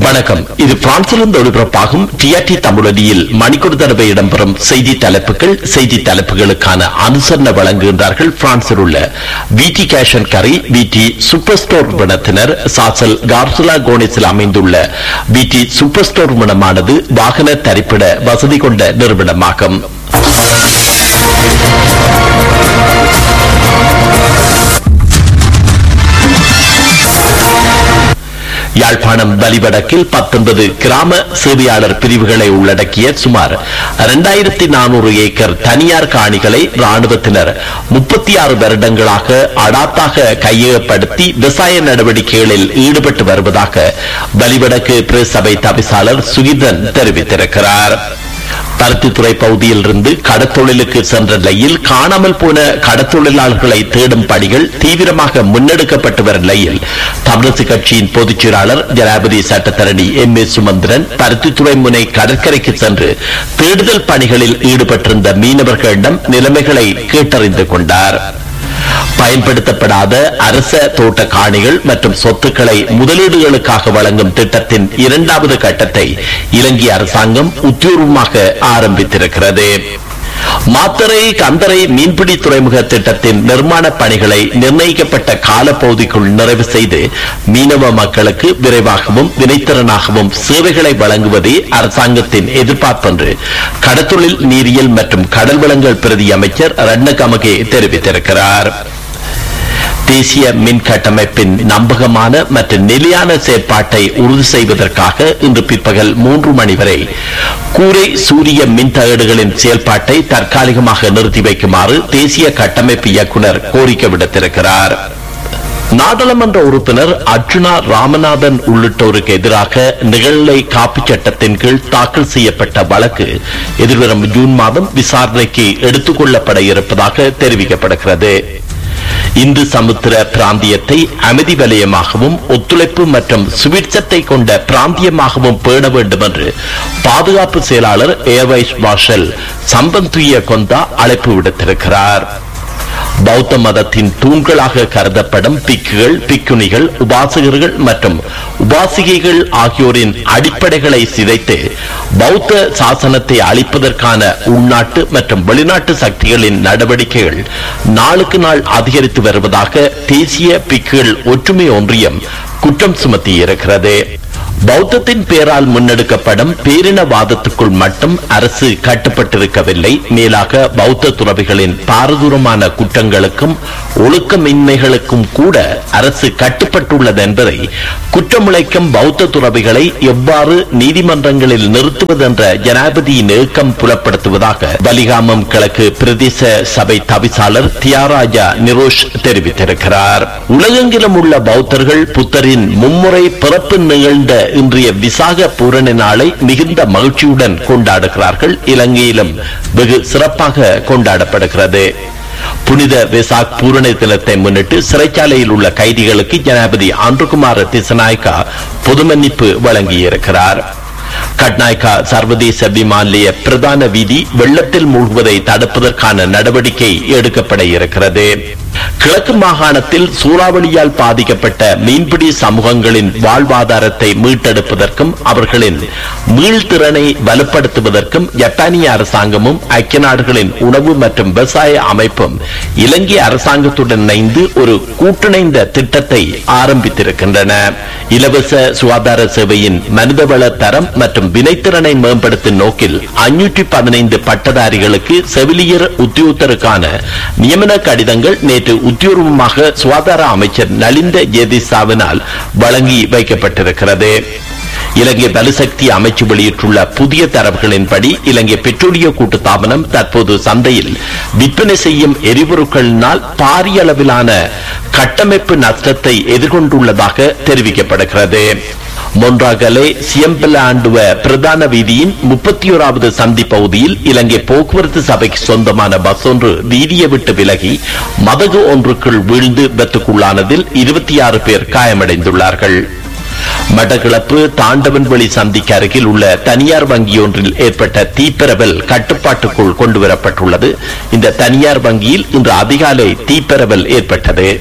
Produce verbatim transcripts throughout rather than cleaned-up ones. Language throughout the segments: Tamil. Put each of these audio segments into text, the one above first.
வணக்கம். இது பிரான்சிலிருந்து ஒளிபரப்பாகும் டிஆர்டி தமிழொலியில் மணிக்கூர் தடவை இடம்பெறும் செய்தி தலைப்புகள். செய்தி தலைப்புகளுக்கான அனுசரணை வழங்குகின்றார்கள் பிரான்சில் உள்ள விடி கேஷ் அண்ட் கரி விடி சூப்பர் ஸ்டோர் நிறுவனத்தினர். சாசல் கார்சுலா கோனிஸில் அமைந்துள்ள விடி சூப்பர் ஸ்டோர் நிறுவனமானது வாகன தரிப்பிட வசதி கொண்ட நிறுவனமாகும். யாழ்ப்பாணம் வலிவடக்கில் பத்தொன்பது கிராம சேவையாளர் பிரிவுகளை உள்ளடக்கிய சுமார் இரண்டாயிரத்தி நானூறு ஏக்கர் தனியார் காணிகளை ராணுவத்தினர் முப்பத்தி ஆறு வருடங்களாக அடாத்தாக கையகப்படுத்தி விவசாய நடவடிக்கைகளில் ஈடுபட்டு வருவதாக வலிவடக்கு பிரஸ் சபை தவிசாளர் சுகிதன் தெரிவித்திருக்கிறார். பருத்தித்துறை பகுதியில் இருந்து கடத்தொழிலுக்கு சென்ற நிலையில் காணாமல் போன கடத்தொழிலாளர்களை தேடும் பணிகள் தீவிரமாக முன்னெடுக்கப்பட்டு வரும் நிலையில் தமிழரசு கட்சியின் பொதுச் செயலாளர் ஜனாதிபதி சட்டத்தரணி எம் ஏ சுமந்திரன் பருத்தித்துறை முனை கடற்கரைக்கு சென்று தேடுதல் பணிகளில் ஈடுபட்டிருந்த மீனவர்களிடம் நிலைமைகளை கேட்டறிந்து கொண்டார். பயன்படுத்தப்படாத அரச தோட்ட காணிகள் மற்றும் சொத்துக்களை முதலீடுகளுக்காக வழங்கும் திட்டத்தின் இரண்டாவது கட்டத்தை இலங்கை அரசாங்கம் உத்தியோகமாக ஆரம்பித்திருக்கிறது. மாத்தறை கந்தரை மீன்பிடி துறைமுக திட்டத்தின் நிர்மாண பணிகளை நிர்ணயிக்கப்பட்ட காலப்பகுதிக்குள் நிறைவு செய்து மீனவ மக்களுக்கு விரைவாகவும் வினைத்திறனாகவும் சேவைகளை வழங்குவதே அரசாங்கத்தின் எதிர்பார்ப்பு என்று கடத்தொழில் நீரியல் மற்றும் கடல் வளங்கள் பிரதி அமைச்சர் ரட்னகமகே தெரிவித்திருக்கிறார். தேசிய மின் கட்டமைப்பின் நம்பகமான மற்றும் நிலையான செயற்பாட்டை உறுதி செய்வதற்காக இன்று பிற்பகல் மூன்று மணி வரை கூரை சூரிய மின் தகடுகளின் செயல்பாட்டை தற்காலிகமாக நிறுத்தி வைக்குமாறு தேசிய கட்டமைப்பு இயக்குநர் கோரிக்கை விடுத்திருக்கிறார். நாடாளுமன்ற உறுப்பினர் அர்ஜுனா ராமநாதன் உள்ளிட்டோருக்கு எதிராக நிகழ்நிலை காப்பு சட்டத்தின் கீழ் தாக்கல் செய்யப்பட்ட வழக்கு எதிர்வரும் ஜூன் மாதம் விசாரணைக்கு எடுத்துக் கொள்ளப்பட இருப்பதாக தெரிவிக்கப்படுகிறது. இந்து சமுத்திர பிராந்தியத்தை அமைதி வலயமாகவும் ஒத்துழைப்பு மற்றும் சுவிட்சத்தை கொண்ட பிராந்தியமாகவும் பேண வேண்டும் என்று பாதுகாப்பு செயலாளர் ஏர் வைஸ் மார்ஷல் சம்பந்துய கொந்தா அழைப்பு விடுத்திருக்கிறார். பௌத்த மதத்தின் தூண்களாக கருதப்படும் பிக்குகள், பிக்குணிகள், உபாசகர்கள் மற்றும் உபாசிகைகள் ஆகியோரின் அடிப்படைகளை சிதைத்து பௌத்த சாசனத்தை அழிப்பதற்கான உள்நாட்டு மற்றும் வெளிநாட்டு சக்திகளின் நடவடிக்கைகள் நாளுக்கு நாள் அதிகரித்து வருவதாக தேசிய பிக்குகள் ஒற்றுமை ஒன்றியம் குற்றம் சுமத்தியிருக்கிறது. பௌத்தத்தின் பேரால் முன்னெடுக்கப்படும் பேரினவாதத்துக்குள் மட்டும் அரசு கட்டுப்பட்டிருக்கவில்லை, மேலாக பௌத்த துறவிகளின் பாரதூரமான குற்றங்களுக்கும் ஒழுக்கமின்மைகளுக்கும் கூட அரசு கட்டுப்பட்டுள்ளது என்பதை குற்றமுளைக்கும் பௌத்த துறவிகளை எவ்வாறு நீதிமன்றங்களில் நிறுத்துவது என்ற ஜனாதிபதியின் ஏக்கம் புலப்படுத்துவதாக வலிகாமம் கிழக்கு பிரதேச சபை தவிசாளர் தியாராஜா நிரோஷ் தெரிவித்திருக்கிறார். உலகெங்கிலும் உள்ள பௌத்தர்கள் புத்தரின் மும்முறை பிறப்பு நிகழ்ந்த இன்றைய விசாக பூரண நாளை மிகுந்த மகிழ்ச்சியுடன் கொண்டாடுகிறார்கள். இலங்கையிலும் வெகு சிறப்பாக கொண்டாடப்படுகிறது. புனித வெசாக் பூரண தினத்தை முன்னிட்டு சிறைச்சாலையில் உள்ள கைதிகளுக்கு ஜனாதிபதி ஆண்ட்ருகுமார திசநாயக்கா பொது மன்னிப்பு வழங்கியிருக்கிறார். கட்நாயக்கா சர்வதேச விமான நிலைய பிரதான வீதி வெள்ளத்தில் மூழ்குவதை தடுப்பதற்கான நடவடிக்கை எடுக்கப்பட இருக்கிறது. கிழக்கு மாகாணத்தில் சூறாவளியால் பாதிக்கப்பட்ட மீன்பிடி சமூகங்களின் வாழ்வாதாரத்தை மீட்டெடுப்பதற்கும் அவர்களின் மீள்திறனை வலுப்படுத்துவதற்கும் ஜப்பானிய அரசாங்கமும் ஐக்கிய நாடுகளின் உணவு மற்றும் விவசாய அமைப்பும் இலங்கை அரசாங்கத்துடன் இணைந்து ஒரு கூட்டிணைந்த திட்டத்தை ஆரம்பித்திருக்கின்றன. இலவச சுகாதார சேவையின் மனிதவள தரம் மற்றும் வினைத்திறனை மேம்படுத்தும் நோக்கில் ஐநூற்றி பதினைந்து பட்டதாரிகளுக்கு செவிலியர் உத்தியோகத்தருக்கான நியமன கடிதங்கள் நேற்று உத்தியோகமாக சுகாதார அமைச்சர் நலிந்த ஜேதிசாவினால் வழங்கி வைக்கப்பட்டிருக்கிறது. இலங்கை பலுசக்தி அமைச்சு வெளியிட்டுள்ள புதிய தரவுகளின்படி இலங்கை பெட்ரோலிய கூட்டுத்தாபனம் தற்போது சந்தையில் விற்பனை செய்யும் எரிபொருட்களினால் பாரிய அளவிலான கட்டமைப்பு நஷ்டத்தை எதிர்கொண்டுள்ளதாக தெரிவிக்கப்படுகிறது. மொன்றாகலே சியம்பலாண்டுவ பிரதான வீதியின் முப்பத்தி ஓராவது சந்தி பகுதியில் இலங்கை போக்குவரத்து சபைக்கு சொந்தமான பஸ் ஒன்று வீதியை விட்டு விலகி மதகு ஒன்றுக்குள் வீழ்ந்து விபத்துக்குள்ளானதில் இருபத்தி ஆறு பேர் காயமடைந்துள்ளார்கள். மட்டக்களப்பு தாண்டவன்வெளி சந்திக்கு அருகில் உள்ள தனியார் வங்கி ஒன்றில் ஏற்பட்ட தீப்பரவல் கட்டுப்பாட்டுக்குள் கொண்டுவரப்பட்டுள்ளது. இந்த தனியார் வங்கியில் இன்று அதிகாலை தீப்பரவல் ஏற்பட்டது.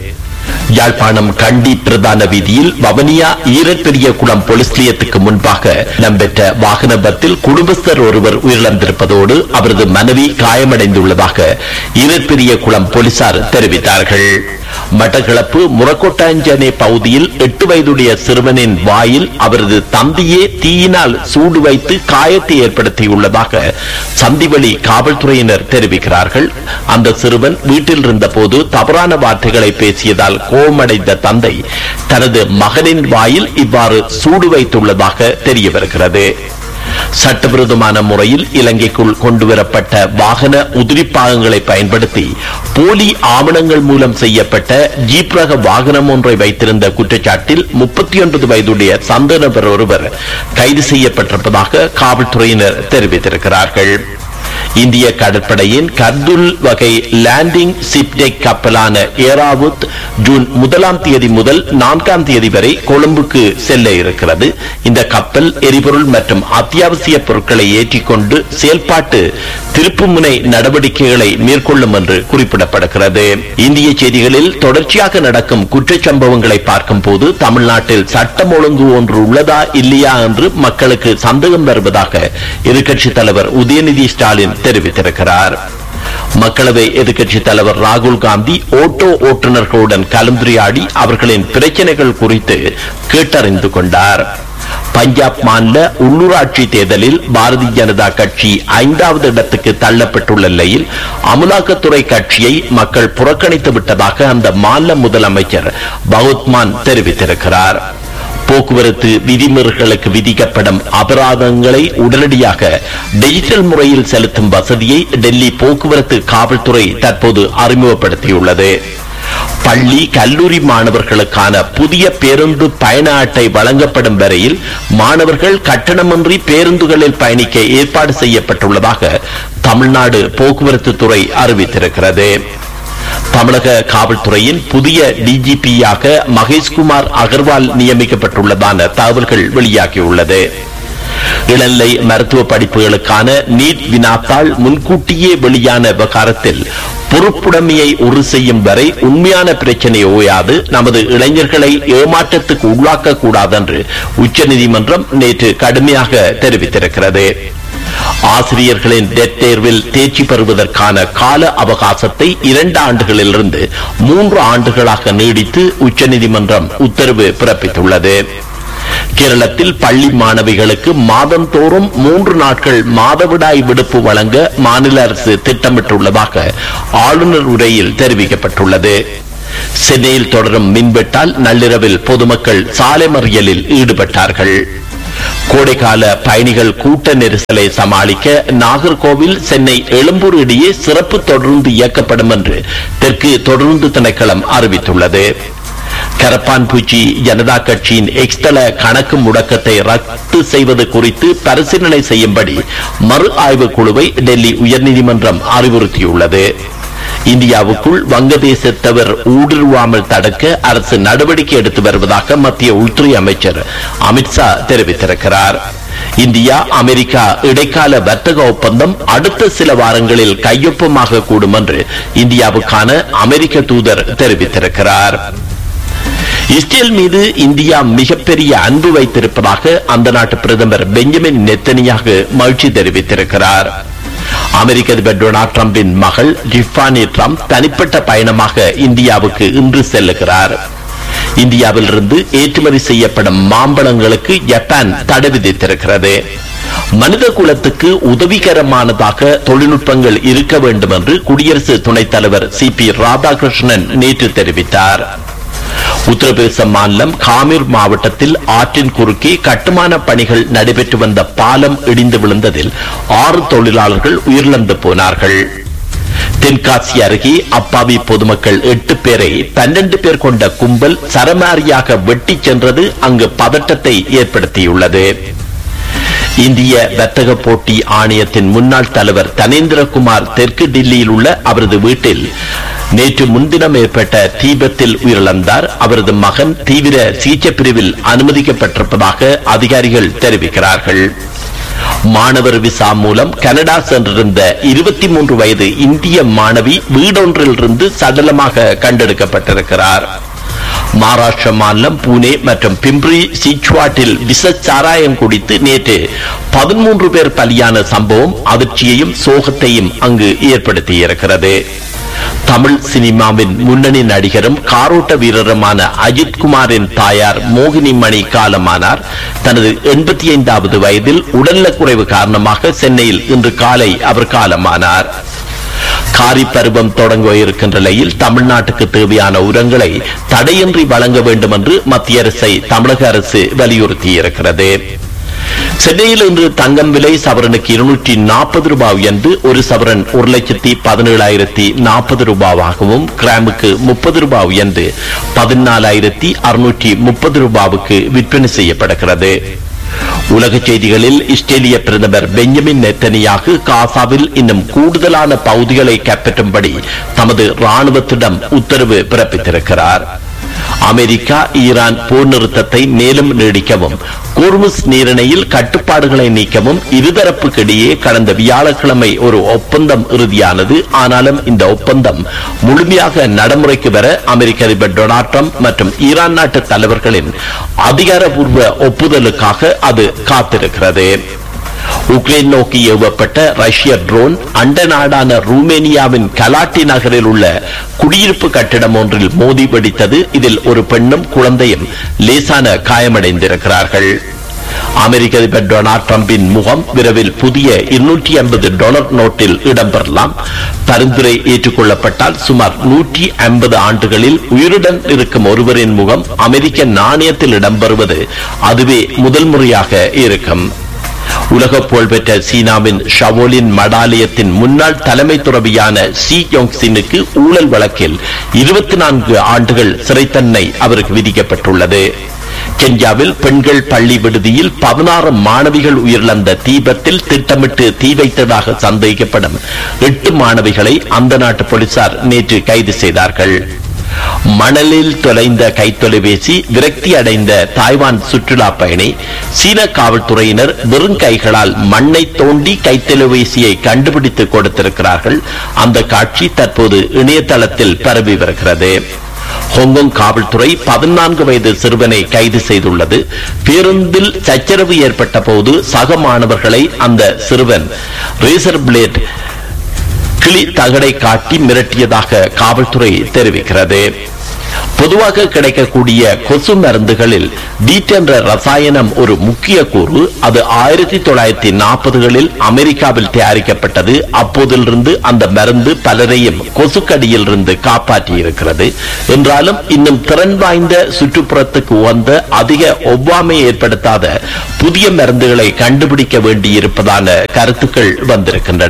யாழ்ப்பாணம் கண்டி பிரதான வீதியில் வவனியா ஈரப்பெரிய குளம் போலீஸ் நிலையத்துக்கு முன்பாக இடம்பெற்ற வாகன விபத்தில் குடும்பஸ்தர் ஒருவர் உயிரிழந்திருப்பதோடு அவரது மனைவி காயமடைந்துள்ளதாக ஈரப்பெரிய குளம் போலீசார் தெரிவித்தார்கள். மட்டக்களப்பு முரக்கொட்டாஞ்சனே பகுதியில் எட்டு வயதுடைய சிறுவனின் வாயில் அவரது தந்தையே தீயினால் சூடு வைத்து காயத்தை ஏற்படுத்தியுள்ளதாக சந்திவெளி காவல்துறையினர் தெரிவிக்கிறார்கள். அந்த சிறுவன் வீட்டில் இருந்த போது தவறான வார்த்தைகளை பேசியதால் கோபமடைந்த தந்தை தனது மகனின் வாயில் இவ்வாறு சூடு வைத்துள்ளதாக தெரிய வருகிறது. சட்டவிரோதமான முறையில் இலங்கைக்குள் கொண்டுவரப்பட்ட வாகன உதிரிப்பாகங்களை பயன்படுத்தி போலி ஆவணங்கள் மூலம் செய்யப்பட்ட ஜீப் ரக வாகனம் ஒன்றை வைத்திருந்த குற்றச்சாட்டில் முப்பத்தி ஒன்பது வயதுடைய சந்தேக நபர் ஒருவர் கைது செய்யப்பட்டிருப்பதாக காவல்துறையினர் தெரிவித்திருக்கிறார்கள். இந்திய கடற்படையின் கர்துல் வகை லேண்டிங் சிப்டெக் கப்பலான ஏராவுத் ஜூன் முதலாம் தேதி முதல் நான்காம் தேதி வரை கொழும்புக்கு செல்ல இருக்கிறது. இந்த கப்பல் எரிபொருள் மற்றும் அத்தியாவசிய பொருட்களை ஏற்றிக்கொண்டு செயல்பாட்டு திருப்புமுனை நடவடிக்கைகளை மேற்கொள்ளும் என்று குறிப்பிடப்படுகிறது. இந்திய செய்திகளில் தொடர்ச்சியாக நடக்கும் குற்றச்சம்பவங்களை பார்க்கும் போது தமிழ்நாட்டில் சட்டம் ஒழுங்கு ஒன்று உள்ளதா இல்லையா என்று மக்களுக்கு சந்தேகம் வருவதாக எதிர்க்கட்சித் தலைவர் உதயநிதி ஸ்டாலின் தெரிவித்திருக்கிறார். மக்களவை எதிர்க்கட்சி தலைவர் ராகுல் காந்தி ஓட்டோ ஓட்டுநர்களுடன் கலந்துரையாடி அவர்களின் பிரச்சனைகள் குறித்து கேட்டறிந்து கொண்டார். பஞ்சாப் மாநில உள்ளூராட்சி தேர்தலில் பாரதிய ஜனதா கட்சி ஐந்தாவது இடத்துக்கு தள்ளப்பட்டுள்ள நிலையில் அமலாக்கத்துறை கட்சியை மக்கள் புறக்கணித்து விட்டதாக அந்த மாநில முதலமைச்சர் பகவத்மான் தெரிவித்திருக்கிறார். போக்குவரத்து விதிமுறைகளுக்கு விதிக்கப்படும் அபராதங்களை உடனடியாக டிஜிட்டல் முறையில் செலுத்தும் வசதியை டெல்லி போக்குவரத்து காவல்துறை தற்போது அறிமுகப்படுத்தியுள்ளது. பள்ளி கல்லூரி மாணவர்களுக்கான புதிய பேருந்து பயண அட்டை வழங்கப்படும் வரையில் மாணவர்கள் கட்டணமின்றி பேருந்துகளில் பயணிக்க ஏற்பாடு செய்யப்பட்டுள்ளதாக தமிழ்நாடு போக்குவரத்து துறை அறிவித்திருக்கிறது. தமிழக காவல்துறையின் புதிய டிஜிபியாக மகேஷ்குமார் அகர்வால் நியமிக்கப்பட்டுள்ளதான தகவல்கள் வெளியாகியுள்ளது. இளநிலை மருத்துவ படிப்புகளுக்கான நீட் வினாத்தாள் முன்கூட்டியே வெளியான விவகாரத்தில் பொறுப்புடைமையை உறுதி செய்யும் வரை உண்மையான பிரச்சனை ஓயாது, நமது இளைஞர்களை ஏமாற்றத்துக்கு உள்ளாக்க கூடாது என்று உச்சநீதிமன்றம் நேற்று கடுமையாக தெரிவித்திருக்கிறது. ஆசிரியர்களின் டெட் தேர்வில் தேர்ச்சி பெறுவதற்கான கால அவகாசத்தை இரண்டு ஆண்டுகளிலிருந்து மூன்று ஆண்டுகளாக நீடித்து உச்சநீதிமன்றம் உத்தரவு பிறப்பித்துள்ளது. கேரளத்தில் பள்ளி மாணவிகளுக்கு மாதந்தோறும் மூன்று நாட்கள் மாதவிடாய் விடுப்பு வழங்க மாநில அரசு திட்டமிட்டுள்ளதாக ஆளுநர் உரையில் தெரிவிக்கப்பட்டுள்ளது. சென்னையில் தொடரும் மின்வெட்டால் நள்ளிரவில் பொதுமக்கள் சாலை மறியலில் ஈடுபட்டார்கள். கோடைகால பயணிகள் கூட்ட நெரிசலை சமாளிக்க நாகர்கோவில் சென்னை எழும்பூர் இடையே சிறப்பு தொடர்ந்து இயக்கப்படும் என்று தெற்கு தொடர்ந்து திணைக்களம் அறிவித்துள்ளது. கரப்பான்பூச்சி ஜனதா கட்சியின் எக்ஸ்தல கணக்கு முடக்கத்தை ரத்து செய்வது குறித்து பரிசீலனை செய்யும்படி மறு ஆய்வு குழுவை டெல்லி உயர்நீதிமன்றம் அறிவுறுத்தியுள்ளது. இந்தியாவுக்குள் வங்கதேசத்தவர் ஊடுருவாமல் தடுக்க அரசு நடவடிக்கை எடுத்து வருவதாக மத்திய உள்துறை அமைச்சர் அமித்ஷா தெரிவித்திருக்கிறார். இந்தியா அமெரிக்கா இடைக்கால வர்த்தக ஒப்பந்தம் அடுத்த சில வாரங்களில் கையொப்பமாக கூடும் என்று இந்தியாவுக்கான அமெரிக்க தூதர் தெரிவித்திருக்கிறார். இஸ்ரேல் மீது இந்தியா மிகப்பெரிய அன்பு வைத்திருப்பதாக அந்த நாட்டு பிரதமர் பெஞ்சமின் நெத்தனியாகு மகிழ்ச்சி தெரிவித்திருக்கிறார். அமெரிக்க அதிபர் டொனால்ட் டிரம்பின் மகள் டிஃபானி டிரம்ப் தனிப்பட்ட பயணமாக இந்தியாவுக்கு இன்று செல்லுகிறார். இந்தியாவில் இருந்து ஏற்றுமதி செய்யப்படும் மாம்பழங்களுக்கு ஜப்பான் தடை விதித்திருக்கிறது. மனித குலத்துக்கு உதவிகரமானதாக தொழில்நுட்பங்கள் இருக்க வேண்டும் என்று குடியரசு துணைத் தலைவர் சி பி ராதாகிருஷ்ணன் நேற்று தெரிவித்தார். உத்தரப்பிரதேச மாநிலம் காமிர் மாவட்டத்தில் ஆற்றின் குறுக்கே கட்டுமான பணிகள் நடைபெற்று வந்த பாலம் இடிந்து விழுந்ததில் ஆறு தொழிலாளர்கள் உயிரிழந்து போனார்கள். தென்காசி அருகே அப்பாவி பொதுமக்கள் எட்டு பேரை பன்னெண்டு பேர் கொண்ட கும்பல் சரமாரியாக வெட்டி சென்றது அங்கு பதட்டத்தை ஏற்படுத்தியுள்ளது. இந்திய வர்த்தக போட்டி ஆணையத்தின் முன்னாள் தலைவர் தனேந்திரகுமார் தெற்கு டில்லியில் உள்ள அவரது வீட்டில் நேற்று முன்தினம் ஏற்பட்ட தீபத்தில் உயிரிழந்தார். அவரது மகன் தீவிர சிகிச்சை பிரிவில் அனுமதிக்கப்பட்டிருப்பதாக அதிகாரிகள் தெரிவிக்கிறார்கள். மாணவர் விசா மூலம் கனடா சென்றிருந்த இருபத்தி மூன்று வயது இந்திய மாணவி வீடொன்றில் இருந்து சடலமாக கண்டெடுக்கப்பட்டிருக்கிறார். மகாராஷ்டிர மாநிலம் புனே மற்றும் பிம்ப்ரி சிச்வாட்டில் விச சாராயம் குடித்து நேற்று பதிமூன்று பேர் பலியான சம்பவம் அதிர்ச்சியையும் சோகத்தையும் அங்கு ஏற்படுத்தியிருக்கிறது. தமிழ் சினிமாவின் முன்னணி நடிகரும் காரோட்ட வீரருமான அஜித் குமாரின் தாயார் மோகினி மணி காலமானார். தனது எண்பத்தி ஐந்தாவது வயதில் உடல்நலக்குறைவு காரணமாக சென்னையில் இன்று காலை அவர் காலமானார். காரி பருவம் தொடங்க இருக்கின்ற நிலையில் தமிழ்நாட்டுக்கு தேவையான உரங்களை தடையின்றி வழங்க வேண்டும் என்று மத்திய அரசை தமிழக அரசு வலியுறுத்தியிருக்கிறது. சென்னையில் இன்று தங்கம் விலை சவரனுக்கு இருநூற்றி நாற்பது ரூபாய் உயர்ந்து ஒரு சவரன் ஒரு லட்சத்தி பதினேழாயிரத்தி நாற்பது ரூபாவாகவும் கிராமுக்கு முப்பது ரூபாய் உயர்ந்து பதினாலாயிரத்தி அறுநூற்றி முப்பது ரூபாவுக்கு விற்பனை செய்யப்படுகிறது. உலக செய்திகளில் இஸ்ரேலிய பிரதமர் பெஞ்சமின் நெத்தனியாகு காசாவில் இன்னும் கூடுதலான பகுதிகளை கைப்பற்றும்படி தமது ராணுவத்திடம் உத்தரவு பிறப்பித்திருக்கிறார். அமெரிக்கா ஈரான் போர் நிறுத்தத்தை மேலும் நீடிக்கவும் கோர்முஸ் நீரிணையில் கட்டுப்பாடுகளை நீக்கவும் இருதரப்புக்கிடையே கடந்த வியாழக்கிழமை ஒரு ஒப்பந்தம் இறுதியானது. ஆனாலும் இந்த ஒப்பந்தம் முழுமையாக நடைமுறைக்கு வர அமெரிக்க அதிபர் டொனால்ட் ட்ரம்ப் மற்றும் ஈரான் நாட்டு தலைவர்களின் அதிகாரப்பூர்வ ஒப்புதலுக்காக அது காத்திருக்கிறது. உக்ரைன் நோக்கி ஏவப்பட்ட ரஷ்ய ட்ரோன் அண்ட நாடான ரூமேனியாவின் கலாட்டி நகரில் உள்ள குடியிருப்பு கட்டிடம் ஒன்றில் மோதி வெடித்தது. இதில் ஒரு பெண்ணும் குழந்தையும் லேசான காயமடைந்திருக்கிறார்கள். அமெரிக்க அதிபர் டொனால்ட் ட்ரம்பின் முகம் விரைவில் புதிய இருநூற்றி ஐம்பது டாலர் நோட்டில் இடம்பெறலாம். பரிந்துரை ஏற்றுக்கொள்ளப்பட்டால் சுமார் நூற்றி ஐம்பது ஆண்டுகளில் உயிருடன் இருக்கும் ஒருவரின் முகம் அமெரிக்க நாணயத்தில் இடம்பெறுவது அதுவே முதல் முறையாக இருக்கும். உலக புகழ்பெற்ற சீனாவின் ஷவோலின் மடாலயத்தின் முன்னாள் தலைமை துறவியான ஷி யோங்சினுக்கு ஊழல் வழக்கில் இருபத்தி நான்கு ஆண்டுகள் சிறை தண்டனை அவருக்கு விதிக்கப்பட்டுள்ளது. கென்யாவில் பெண்கள் பள்ளி விடுதியில் பதினாறு மாணவிகள் உயிரிழந்த தீபத்தில் திட்டமிட்டு தீ வைத்ததாக சந்தேகிக்கப்படும் எட்டு மாணவிகளை அந்த நாட்டு போலீசார் நேற்று கைது செய்தார்கள். மணலில் தொலைந்த கைத்தொலைபேசி விரக்தி அடைந்த தாய்வான் சுற்றுலா பயணி சீன காவல்துறையினர் வெறும் கைகளால் மண்ணை தோண்டி கைத்தொலைபேசியை கண்டுபிடித்து கொடுத்திருக்கிறார்கள். அந்த காட்சி தற்போது இணையதளத்தில் பரவி வருகிறது. ஹாங்காங் காவல்துறை பதினான்கு வயது சிறுவனை கைது செய்துள்ளது. பேருந்தில் சச்சரவு ஏற்பட்ட போது சக மாணவர்களை அந்த சிறுவன் ரேசர் பிளேட் கிளி தகடை காட்டி மிரட்டியதாக காவல்துறை தெரிவிக்கிறது. பொதுவாக கிடைக்கக்கூடிய கொசு மருந்துகளில் டீட் என்ற ரசாயனம் ஒரு முக்கிய கூறு. அது ஆயிரத்தி தொள்ளாயிரத்தி நாற்பதுகளில் அமெரிக்காவில் தயாரிக்கப்பட்டது. அப்போதிலிருந்து அந்த மருந்து பலரையும் கொசுக்கடியில் இருந்து காப்பாற்றி இருக்கிறது. என்றாலும் இன்னும் திறன் வாய்ந்த சுற்றுப்புறத்துக்கு உகந்த அதிக ஒவ்வாமை ஏற்படுத்தாத புதிய மருந்துகளை கண்டுபிடிக்க வேண்டியிருப்பதான கருத்துக்கள் வந்திருக்கின்றன.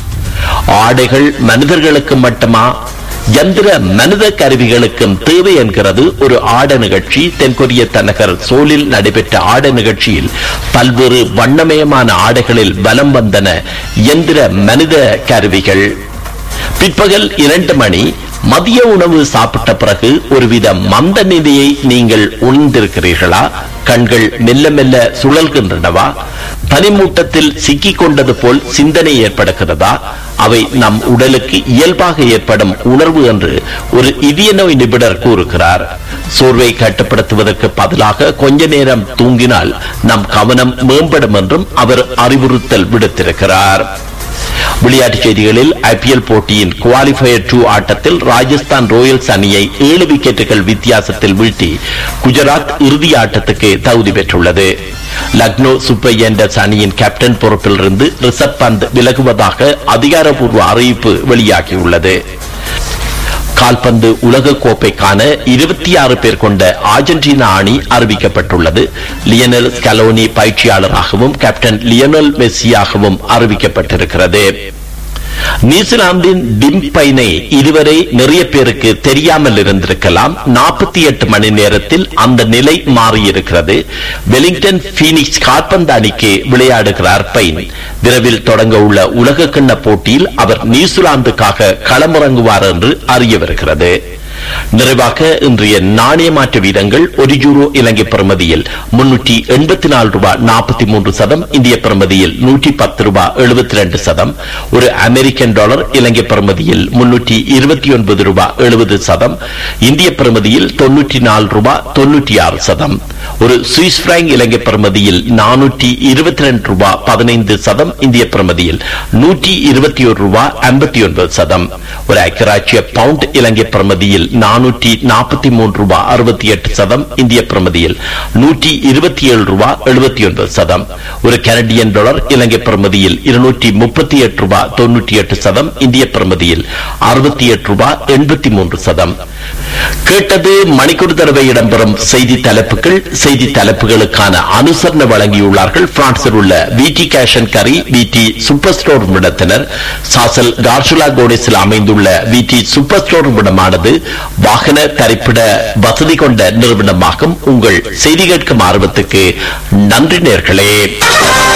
ஆடைகள் மனிதர்களுக்கு மட்டுமா, யந்திர மனித கருவிகளுக்கும் தேவை என்கிறது ஒரு ஆட நிகழ்ச்சி. தென்கொரிய தலைநகர் சோலில் நடைபெற்ற ஆட நிகழ்ச்சியில் பல்வேறு வண்ணமயமான ஆடைகளில் வலம் வந்தன யந்திர மனித கருவிகள். பிற்பகல் இரண்டு மணி மதிய உணவு சாப்பிட்ட பிறகு ஒருவித மந்த நிலையை நீங்கள் உணர்ந்திருக்கிறீர்களா? கண்கள் மெல்ல மெல்ல சுழல்கின்றனவா? பனிமூட்டத்தில் சிக்கிக் கொண்டது போல் சிந்தனை ஏற்படுகிறதா? அவை நம் உடலுக்கு இயல்பாக ஏற்படும் உணர்வு என்று ஒரு இதய நோய் நிபுணர் கூறுகிறார். சோர்வை கட்டுப்படுத்துவதற்கு பதிலாக கொஞ்ச நேரம் தூங்கினால் நம் கவனம் மேம்படும் என்றும் அவர் அறிவுறுத்தல் விடுத்திருக்கிறார். விளையாட்டுச் செய்திகளில் ஐபிஎல் போட்டியின் குவாலிஃபயர் டூ ஆட்டத்தில் ராஜஸ்தான் ராயல்ஸ் அணியை ஏழு விக்கெட்டுகள் வித்தியாசத்தில் வீழ்த்தி குஜராத் இறுதி ஆட்டத்துக்கு தகுதி பெற்றுள்ளது. லக்னோ சூப்பர் ஜெயண்ட்ஸ் அணியின் கேப்டன் பொறுப்பில் இருந்து ரிஷப் பந்த் விலகுவதாக அதிகாரப்பூர்வ அறிவிப்பு வெளியாகியுள்ளது. கால்பந்து உலக கோப்பைக்கான இருபத்தி ஆறு பேர் கொண்ட அர்ஜென்டினா அணி அறிவிக்கப்பட்டுள்ளது. லியனல் ஸ்கலோனி பயிற்சியாளராகவும் கேப்டன் லியோனல் மெஸ்ஸியாகவும் அறிவிக்கப்பட்டிருக்கிறது. நியூசிலாந்தின் டிம்பைனை இதுவரை நிறைய பேருக்கு தெரியாமல் இருந்திருக்கலாம். நாற்பத்தி எட்டு மணி நேரத்தில் அந்த நிலை மாறியிருக்கிறது. வெலிங்டன் பீனிக்ஸ் கால்பந்து அணிக்கு விளையாடுகிறார் பைன். விரைவில் தொடங்க உள்ள உலக கிண்ண போட்டியில் அவர் நியூசிலாந்துக்காக களமிறங்குவார் என்று அறிய வருகிறது. நிறைவாக இன்றைய நாணய மாற்று வீதங்கள் ஒரு யூரோ இலங்கை பெறுமதியில் முன்னூற்றி எண்பத்தி நாலு ரூபாய் நாற்பத்தி மூன்று சதம், இந்திய பெறுமதியில் நூற்றி பத்து ரூபாய் எழுபத்தி இரண்டு சதம். ஒரு அமெரிக்கன் டாலர் இலங்கை பெறுமதியில் முன்னூற்றி இருபத்தி ஒன்பது ரூபாய் எழுபது சதம், இந்திய பெறுமதியில் தொன்னூற்றி நாலு ரூபாய் தொன்னூற்றி ஆறு சதம். ஒரு சுவிஸ் பிராங்க் இலங்கை பெறுமதியில் நானூற்றி இருபத்தி இரண்டு ரூபாய் பதினைந்து சதம், இந்திய பெறுமதியில் நூற்றி இருபத்தி ஒரு ரூபாய் ஐம்பத்தி ஒன்பது சதம். ஒரு ஐக்கியராட்சிய பவுண்ட் இலங்கை பெறுமதியில் நானூற்றி நாற்பத்தி மூன்று ரூபாய் அறுபத்தி எட்டு சதம், இந்திய பெறுமதியில் நூற்றி இருபத்தி ஏழு ரூபாய் எழுபத்தி ஒன்பது சதம். ஒரு கனடியன் டாலர் இலங்கை பெறுமதியில் இருநூற்றி முப்பத்தி எட்டு ரூபாய் தொன்னூற்றி எட்டு சதம், இந்திய பெறுமதியில் அறுபத்தி எட்டு ரூபாய் எண்பத்தி மூன்று சதம். கேட்டது மணிக்கூர் தடவை இடம்பெறும் செய்தி தலைப்புகள். செய்தி தலைப்புகளுக்கான அனுசரணை வழங்கியுள்ளார்கள் பிரான்சில் உள்ள விடி கேஷ் அண்ட் கரி விடி சூப்பர் ஸ்டோர் நிறுவனத்தினர். சாசல் கார்ஷுலா கோடேஸில் அமைந்துள்ள விடி சூப்பர் ஸ்டோர் நிறுவனமானது வாகன தரிப்பிட வசதி கொண்ட நிறுவனமாகும். உங்கள் செய்தி கேட்கும் ஆர்வத்துக்கு நன்றி நேர்களே.